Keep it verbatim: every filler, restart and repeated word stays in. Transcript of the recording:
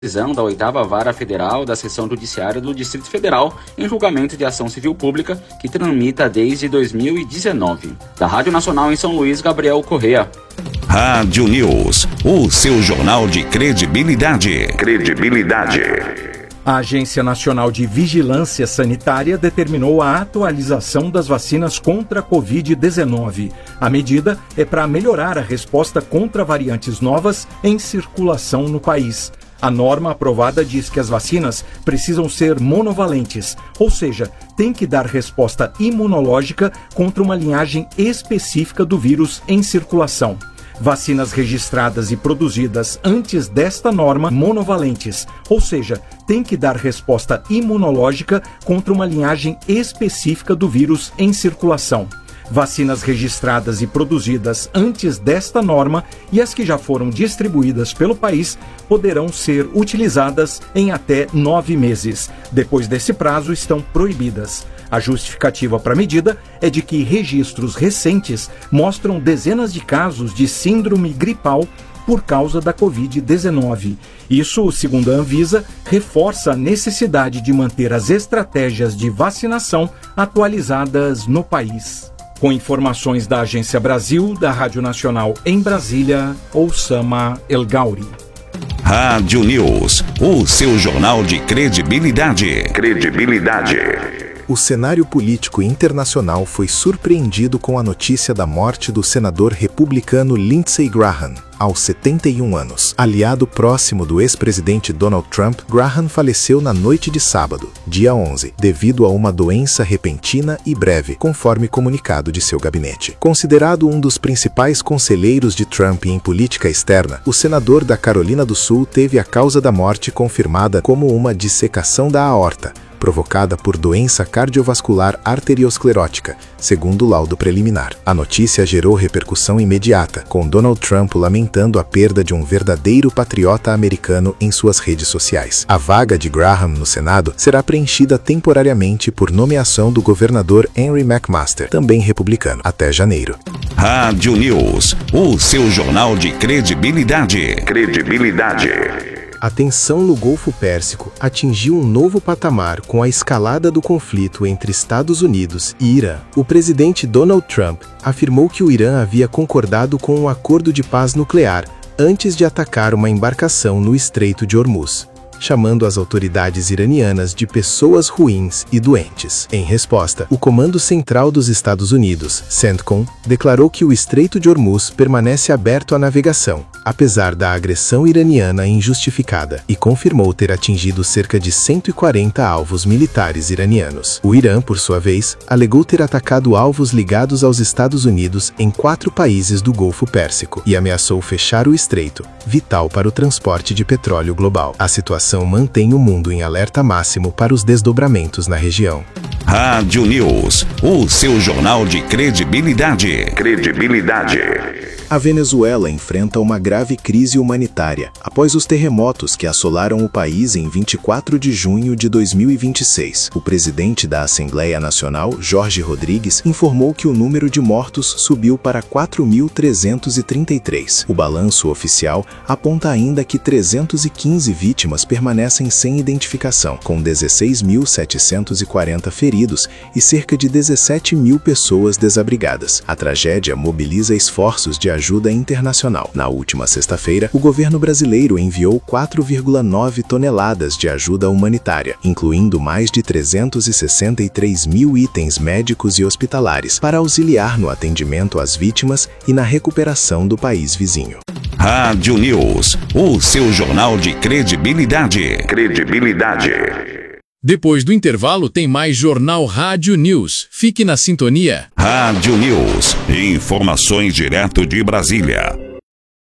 Decisão da oitava Vara Federal da Seção Judiciária do Distrito Federal em julgamento de ação civil pública que tramita desde dois mil e dezenove. Da Rádio Nacional em São Luís, Gabriel Correa. Rádio News, o seu jornal de credibilidade. Credibilidade. A Agência Nacional de Vigilância Sanitária determinou a atualização das vacinas contra a covid dezenove. A medida é para melhorar a resposta contra variantes novas em circulação no país. A norma aprovada diz que as vacinas precisam ser monovalentes, ou seja, tem que dar resposta imunológica contra uma linhagem específica do vírus em circulação. Vacinas registradas e produzidas antes desta norma monovalentes, ou seja, tem que dar resposta imunológica contra uma linhagem específica do vírus em circulação. Vacinas registradas e produzidas antes desta norma e as que já foram distribuídas pelo país poderão ser utilizadas em até nove meses. Depois desse prazo, estão proibidas. A justificativa para a medida é de que registros recentes mostram dezenas de casos de síndrome gripal por causa da covid dezenove. Isso, segundo a Anvisa, reforça a necessidade de manter as estratégias de vacinação atualizadas no país. Com informações da Agência Brasil, da Rádio Nacional em Brasília, Oussama El Gauri. Rádio News, o seu jornal de credibilidade. Credibilidade. O cenário político internacional foi surpreendido com a notícia da morte do senador republicano Lindsey Graham, aos setenta e um anos. Aliado próximo do ex-presidente Donald Trump, Graham faleceu na noite de sábado, dia onze, devido a uma doença repentina e breve, conforme comunicado de seu gabinete. Considerado um dos principais conselheiros de Trump em política externa, o senador da Carolina do Sul teve a causa da morte confirmada como uma dissecação da aorta, provocada por doença cardiovascular arteriosclerótica, segundo o laudo preliminar. A notícia gerou repercussão imediata, com Donald Trump lamentando a perda de um verdadeiro patriota americano em suas redes sociais. A vaga de Graham no Senado será preenchida temporariamente por nomeação do governador Henry McMaster, também republicano, até janeiro. Rádio News, o seu jornal de credibilidade. Credibilidade. A tensão no Golfo Pérsico atingiu um novo patamar com a escalada do conflito entre Estados Unidos e Irã. O presidente Donald Trump afirmou que o Irã havia concordado com um acordo de paz nuclear antes de atacar uma embarcação no Estreito de Hormuz, chamando as autoridades iranianas de pessoas ruins e doentes. Em resposta, o Comando Central dos Estados Unidos, CENTCOM, declarou que o Estreito de Hormuz permanece aberto à navegação, apesar da agressão iraniana injustificada, e confirmou ter atingido cerca de cento e quarenta alvos militares iranianos. O Irã, por sua vez, alegou ter atacado alvos ligados aos Estados Unidos em quatro países do Golfo Pérsico e ameaçou fechar o estreito, vital para o transporte de petróleo global. A situação mantém o mundo em alerta máximo para os desdobramentos na região. Rádio News, o seu jornal de credibilidade. Credibilidade. A Venezuela enfrenta uma grave crise humanitária após os terremotos que assolaram o país em vinte e quatro de junho de dois mil e vinte e seis. O presidente da Assembleia Nacional, Jorge Rodrigues, informou que o número de mortos subiu para quatro mil trezentos e trinta e três. O balanço oficial aponta ainda que trezentas e quinze vítimas permanecem sem identificação, com dezesseis mil setecentos e quarenta feridos e cerca de dezessete mil pessoas desabrigadas. A tragédia mobiliza esforços de ajuda internacional. Na última sexta-feira, o governo brasileiro enviou quatro vírgula nove toneladas de ajuda humanitária, incluindo mais de trezentos e sessenta e três mil itens médicos e hospitalares, para auxiliar no atendimento às vítimas e na recuperação do país vizinho. Rádio News, o seu jornal de credibilidade. Credibilidade. Depois do intervalo tem mais Jornal Rádio News. Fique na sintonia. Rádio News. Informações direto de Brasília.